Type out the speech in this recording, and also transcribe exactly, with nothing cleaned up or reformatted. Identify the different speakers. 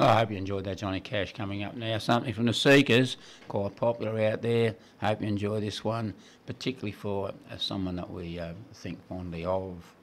Speaker 1: I hope you enjoyed that, Johnny Cash. Coming up now, something from the Seekers, quite popular out there. Hope you enjoy this one, particularly for uh, someone that we uh, think fondly of.